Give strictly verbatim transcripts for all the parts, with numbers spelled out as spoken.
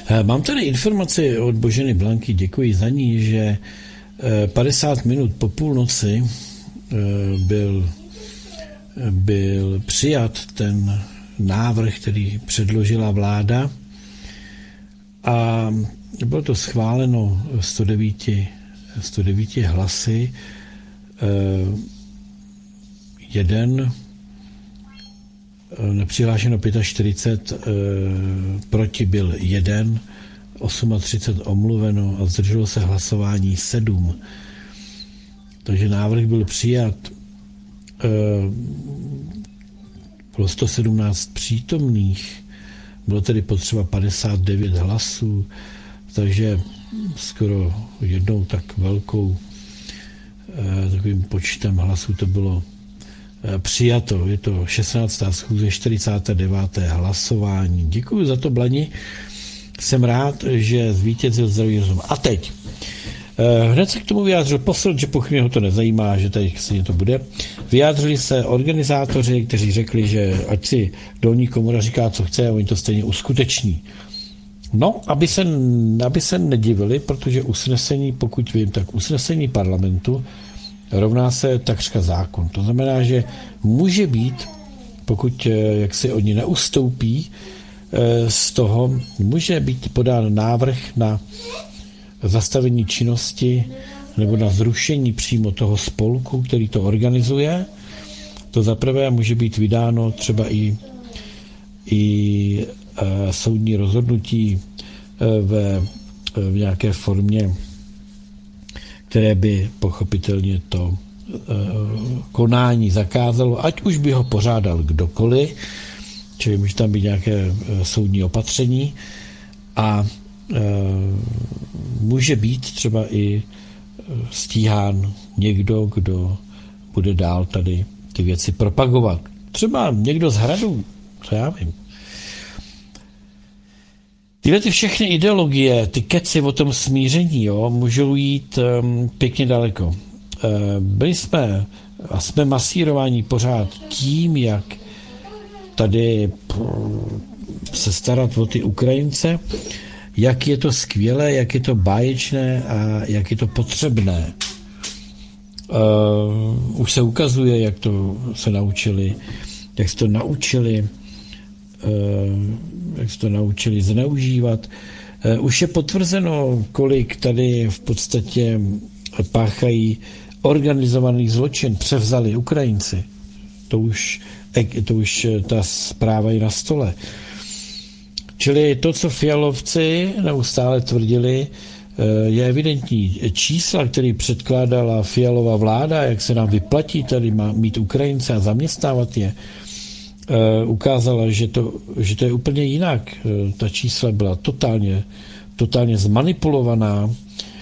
Mám tady informaci od Boženy Blanky, děkuji za ní, že padesát minut po půlnoci byl, byl přijat ten návrh, který předložila vláda a bylo to schváleno sto devět hlasy, jeden nepřihlášeno čtyřicet pět, proti byl jeden, třicet osm omluveno a zdrželo se hlasování sedm. Takže návrh byl přijat. Bylo sto sedmnáct přítomných, bylo tedy potřeba padesát devět hlasů, takže skoro jednou tak velkou takovým počtem hlasů to bylo přijato. Je to šestnáctá schůze, čtyřicáté deváté hlasování. Děkuji za to, Blani. Jsem rád, že zvítězil zdravý rozum. A teď. Hned se k tomu vyjádřil posel, že pochybně ho to nezajímá, že tady se to bude. Vyjádřili se organizátoři, kteří řekli, že ať si dolní komora říká, co chce, a oni to stejně uskuteční. No, aby se, aby se nedivili, protože usnesení, pokud vím, tak usnesení parlamentu rovná se takřka zákon. To znamená, že může být, pokud jak si oni neustoupí z toho, může být podán návrh na zastavení činnosti nebo na zrušení přímo toho spolku, který to organizuje. To zaprvé může být vydáno třeba i, i e, soudní rozhodnutí e, ve, v nějaké formě, které by pochopitelně to e, konání zakázalo, ať už by ho pořádal kdokoliv, čili může tam být nějaké e, soudní opatření a e, může být třeba i stíhán někdo, kdo bude dál tady ty věci propagovat. Třeba někdo z Hradu, co já vím. Tyhle ty všechny ideologie, ty keci o tom smíření, jo, můžou jít um, pěkně daleko. Uh, byli jsme a jsme masírováni pořád tím, jak tady se starat o ty Ukrajince, jak je to skvělé, jak je to báječné a jak je to potřebné. Uh, už se ukazuje, jak to se naučili, jak se to naučili, uh, jak se to naučili zneužívat. Uh, už je potvrzeno, kolik tady v podstatě páchají organizovaný zločin, převzali Ukrajinci. To už, to už ta zpráva je na stole. Čili to, co Fialovci neustále tvrdili, je evidentní. Čísla, které předkládala Fialová vláda, jak se nám vyplatí tady mít Ukrajince a zaměstnávat je, ukázala, že to, že to je úplně jinak. Ta čísla byla totálně, totálně zmanipulovaná.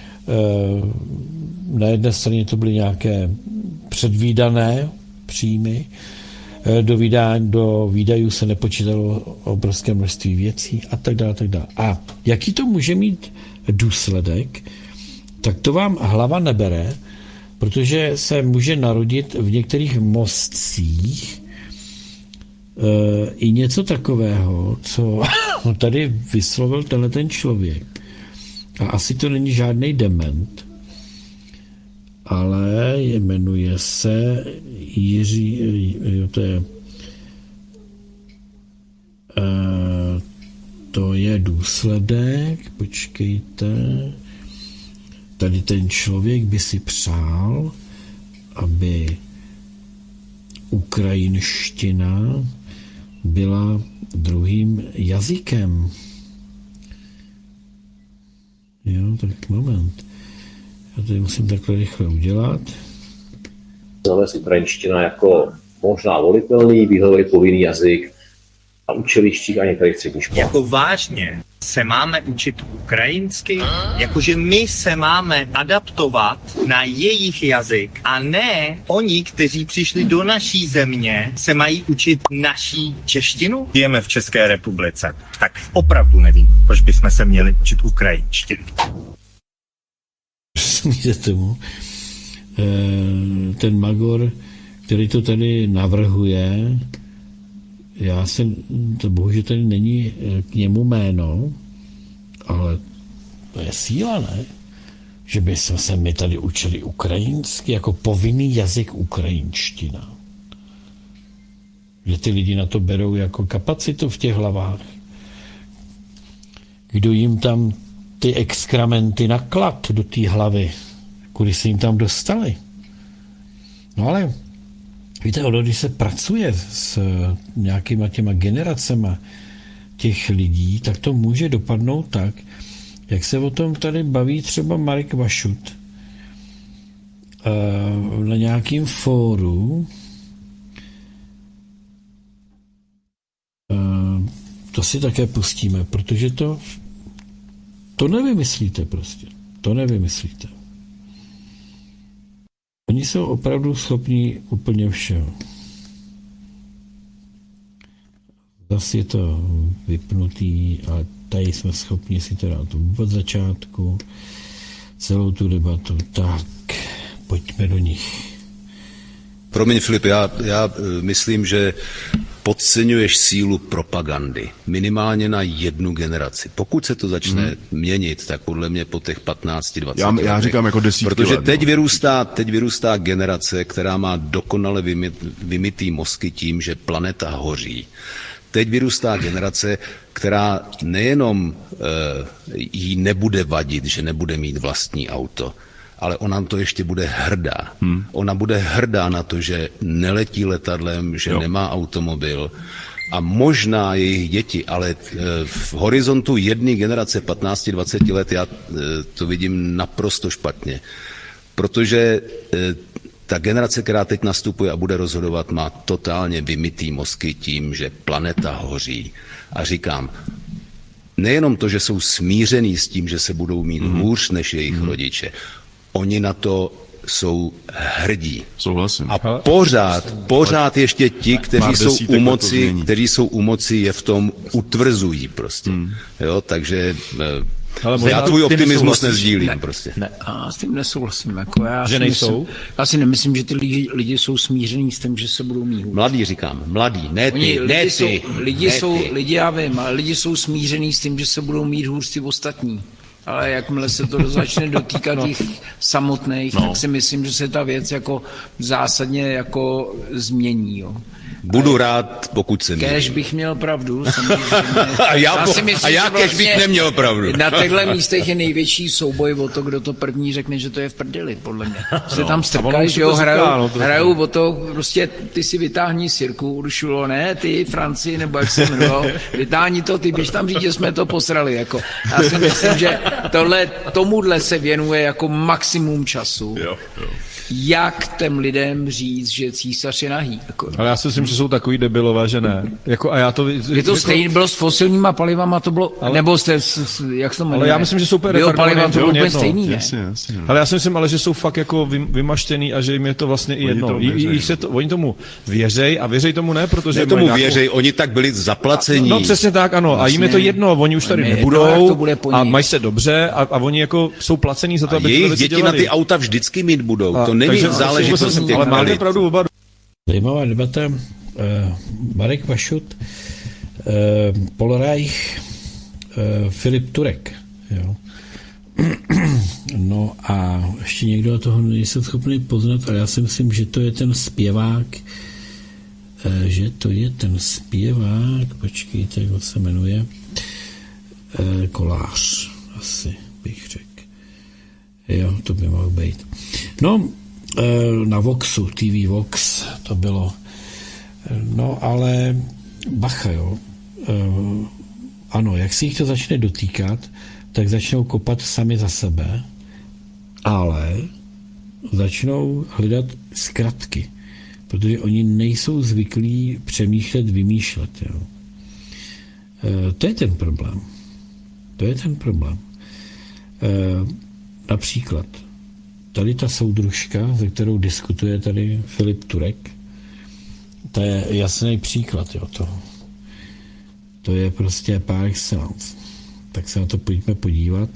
Na jedné straně to byly nějaké předvídané příjmy, do, vydání, do výdajů se nepočítalo obrovské množství věcí a tak dále, tak dále. A jaký to může mít důsledek, tak to vám hlava nebere, protože se může narodit v některých mostcích e, i něco takového, co tady vyslovil tenhle ten člověk. A asi to není žádný dement, ale jmenuje se Jiří, jo, to je uh, to je důsledek, počkejte, tady ten člověk by si přál, aby ukrajinština byla druhým jazykem. Jo, tak moment. Já tady musím takhle rychle udělat. Zavést ukrajinština jako možná volitelný, výhledový povinný jazyk a učilištích a některých středních škol. Jako vážně se máme učit ukrajinsky, jakože my se máme adaptovat na jejich jazyk a ne oni, kteří přišli do naší země, se mají učit naší češtinu? Žijeme v České republice, tak opravdu nevím, proč bychom se měli učit ukrajinštinu. Smíte tomu, ten Magor, který to tady navrhuje, já jsem, to bohužel tady není k němu jméno, ale to je síla, ne? Že by jsme se my tady učili ukrajinsky jako povinný jazyk ukrajinština. Že ty lidi na to berou jako kapacitu v těch hlavách. Kdo jim tam ty exkramenty naklad do té hlavy, kudy se jim tam dostali. No ale víte, ono, když se pracuje s nějakýma těma generacema těch lidí, tak to může dopadnout tak, jak se o tom tady baví třeba Marek Vašut na nějakým fóru. To si také pustíme, protože to to nevymyslíte prostě. To nevymyslíte. Oni jsou opravdu schopní úplně všeho. Zase je to vypnutý, ale tady jsme schopni si to dát od začátku, celou tu debatu. Tak, pojďme do nich. Promiň, Filip, já, já myslím, že podceňuješ sílu propagandy. Minimálně na jednu generaci. Pokud se to začne hmm. měnit, tak podle mě po těch patnácti dvaceti já, já říkám jako desítky Protože let, teď, no. vyrůstá, teď vyrůstá generace, která má dokonale vymyt, vymytý mozky tím, že planeta hoří. Teď vyrůstá generace, která nejenom uh, jí nebude vadit, že nebude mít vlastní auto, ale ona to ještě bude hrdá. Hmm. Ona bude hrdá na to, že neletí letadlem, že jo. nemá automobil a možná jejich děti, ale v horizontu jedné generace patnáct dvacet let já to vidím naprosto špatně. Protože ta generace, která teď nastupuje a bude rozhodovat, má totálně vymytý mozky tím, že planeta hoří. A říkám, nejenom to, že jsou smíření s tím, že se budou mít hmm. hůř než jejich hmm. rodiče, oni na to jsou hrdí. Souhlasím. A pořád, pořád ještě ti, kteří jsou u moci, kteří jsou u moci, je v tom utvrzují prostě. Hmm. Jo, takže ale já tvůj optimismus nezdílím ne, prostě. Ne, a s tím nesouhlasím. Jako já že nejsou? Myslím, já si nemyslím, že ty lidi, lidi jsou smíření s tím, že se budou mít hůř. Mladí říkám, mladí, ne ty, Oni, ne lidi ty. Jsou, lidi, ne jsou, ty. lidi, já vím, ale lidi jsou smíření s tím, že se budou mít hůř ty ostatní. Ale jakmile se to začne dotýkat no. těch samotných, no. tak si myslím, že se ta věc jako zásadně jako změní. Jo. Budu rád, pokud se mýlím. Kéž bych měl pravdu. a já, já po, si myslím, a já vlastně kéž bych neměl pravdu. Na těchto místech je největší souboj o to, kdo to první řekne, že to je v prdeli, podle mě. Se no, tam strkají, že jo, hrajou, no, to hrajou o to, prostě ty si vytáhni Sirku, Uršulo, ne, ty Francii, nebo jak se jmenoval, vytáhni to, ty běž tam říct, že jsme to posrali, jako. Já si myslím, že tohle, tomuhle se věnuje jako maximum času. Jo, jo. Jak těm lidem říct, že císař je nahý. Jako. Ale já si myslím, že jsou takový debilové, že ne. Jako, a já to, je to jako, stejné, bylo s fosilníma palivama, to bylo, ale, nebo jste, jak se to jmenuje? Ale já myslím, že jsou úplně biopaliva, to bylo úplně jedno. stejný, ne? Jasně, jasně. Ale já si myslím, ale že jsou fakt jako vymaštěný a že jim je to vlastně i jedno. Oni, věřej, I, i se to, oni tomu věřej a věřej tomu ne, protože... Ne tomu nějakou... věřej, oni tak byli zaplacení. No přesně tak, ano. Vlastně. A jim je to jedno, oni už tady nebudou a mají se dobře a, a oni jako jsou placení za to, aby jejich děti na ty auta vždycky mít budou. To není záležitost. Ale máte pravdu oba. Zajímavá debata. Uh, Marek Vašut, uh, Paul Reich, uh, Filip Turek. Jo. No a ještě někdo toho nejsem schopný poznat, ale já si myslím, že to je ten zpěvák, uh, že to je ten zpěvák, počkejte, jak se jmenuje, uh, Kolář, asi bych řekl. Jo, to by mohl být. No, na Voxu, T V Vox, to bylo. No, ale bacha, jo. Ano, jak si jich to začne dotýkat, tak začnou kopat sami za sebe, ale začnou hledat zkratky, protože oni nejsou zvyklí přemýšlet, vymýšlet, jo. To je ten problém. To je ten problém. Například tady ta soudružka, se kterou diskutuje tady Filip Turek, to je jasný příklad, jo, toho. To je prostě par excellence. Tak se na to pojďme podívat.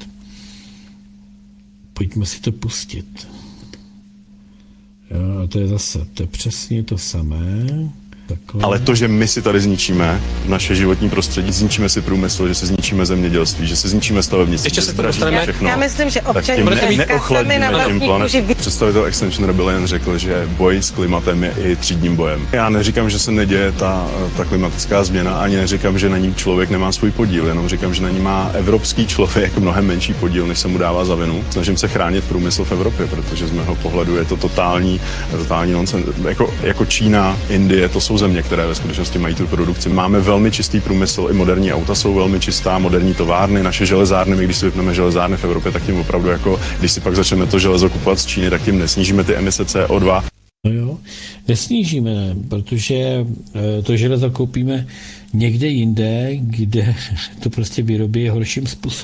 Pojďme si to pustit. Jo, a to je zase, to je přesně to samé. Takové. Ale to, že my si tady zničíme naše životní prostředí, zničíme si průmysl, že se zničíme zemědělství, že se zničíme stavebnictví. Ještě se to dostaneme. Všechno, já myslím, že občané ne, sami neochladíme na tím vlastní planet. kůži. Představitel Extinction Rebellion řekl, že boj s klimatem je i třídním bojem. Já neříkám, že se neděje ta, ta klimatická změna, ani neříkám, že na ní člověk nemá svůj podíl, jenom říkám, že na ní má evropský člověk mnohem menší podíl, než se mu dává za vinu. Snažím se chránit průmysl v Evropě, protože z mého pohledu je to totální, totální nonsens. Jako, jako Čína, Indie, to jsou země, které ve skutečnosti mají tu produkci. Máme velmi čistý průmysl, i moderní auta jsou velmi čistá, moderní továrny, naše železárny, my když si vypneme železárny v Evropě, tak tím opravdu jako, když si pak začneme to železo kupovat z Číny, tak tím nesnížíme ty emise C O dva. No jo, nesnížíme, ne, protože to železo koupíme někde jinde, kde to prostě vyrobí horším způsobem.